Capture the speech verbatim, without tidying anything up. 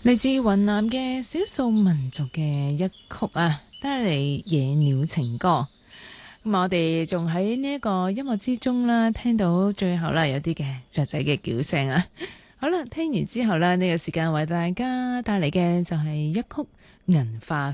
嚟自雲南嘅少數民族嘅一曲啊，帶嚟野鳥情歌。咁我哋仲喺呢一個音樂之中啦，聽到最後啦有啲嘅雀仔嘅叫聲啊。好啦，聽完之後啦，呢個時間為大家帶嚟嘅就係一曲銀髮